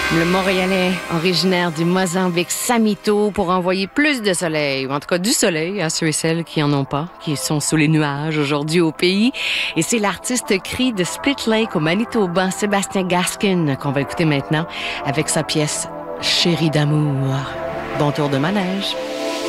Le Montréalais originaire du Mozambique, Samito, pour envoyer plus de soleil, ou en tout cas du soleil à ceux et celles qui en ont pas, qui sont sous les nuages aujourd'hui au pays. Et c'est l'artiste cri de Split Lake au Manitoba, Sébastien Gaskin, qu'on va écouter maintenant avec sa pièce Chérie d'amour. Bon tour de manège.